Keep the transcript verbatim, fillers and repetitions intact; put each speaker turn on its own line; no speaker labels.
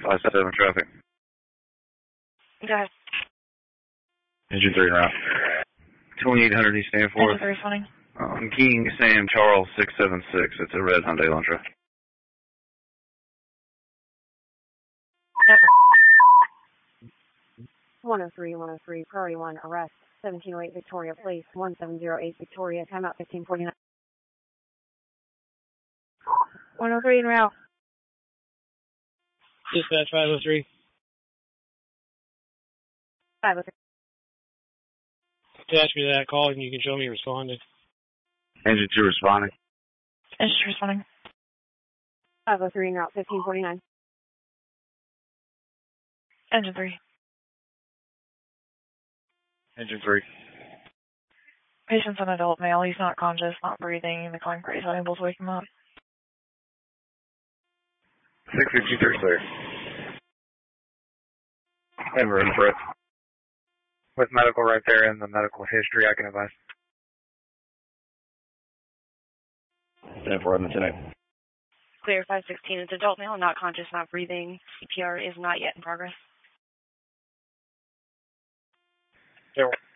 five seven traffic.
Go ahead.
Engine three route. twenty-eight hundred East Danforth.
Engine three responding.
Um, King Sam Charles six seven six. It's a red Hyundai Elantra.
Never.
one oh three, one oh three, Prairie one, arrest, seventeen oh eight Victoria Place, one seven zero eight Victoria, timeout fifteen forty-nine.
one oh three in route.
Dispatch five oh three.
five oh three.
Attach me to that call and you can show me responding.
Engine two responding.
Engine two responding.
five oh three in route fifteen forty-nine.
Engine three.
Engine three.
Patient's an adult male. He's not conscious, not breathing. The climb crew is unable to wake him up.
six fifty-three, clear. Ever in prep. With medical right there and the medical history, I can advise. ten four, ten eight.
Clear five sixteen. It's adult male, not conscious, not breathing. C P R is not yet in progress.
There.